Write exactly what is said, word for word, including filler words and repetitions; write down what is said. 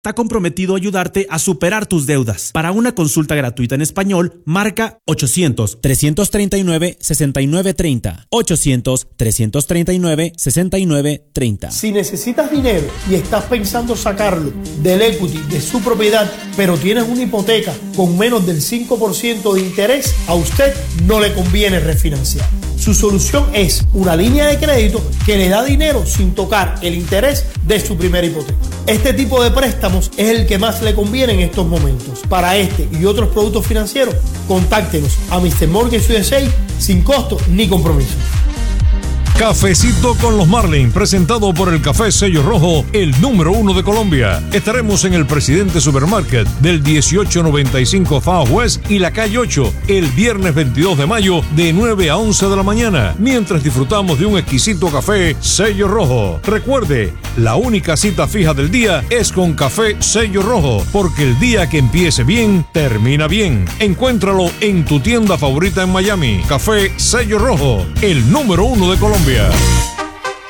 está comprometido a ayudarte a superar tus deudas. Para una consulta gratuita en español, marca ochocientos, trescientos treinta y nueve, sesenta y nueve treinta. ochocientos, trescientos treinta y nueve, sesenta y nueve treinta. Si necesitas dinero y estás pensando sacarlo del equity de su propiedad, pero tienes una hipoteca con menos del cinco por ciento de interés, a usted no le conviene refinanciar. Su solución es una línea de crédito que le da dinero sin tocar el interés de su primera hipoteca. Este tipo de préstamos es el que más le conviene en estos momentos. Para este y otros productos financieros, contáctenos a mister Mortgage U S A sin costo ni compromiso. Cafecito con los Marlin, presentado por el Café Sello Rojo, el número uno de Colombia. Estaremos en el Presidente Supermarket del dieciocho noventa y cinco South West y la calle ocho el viernes veintidós de mayo de nueve a once de la mañana, mientras disfrutamos de un exquisito café Sello Rojo. Recuerde, la única cita fija del día es con Café Sello Rojo, porque el día que empiece bien, termina bien. Encuéntralo en tu tienda favorita en Miami. Café Sello Rojo, el número uno de Colombia.